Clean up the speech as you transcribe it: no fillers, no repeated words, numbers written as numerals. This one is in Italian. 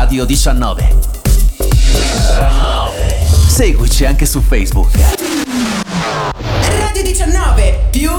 Radio 19. Seguici anche su Facebook. Radio 19 più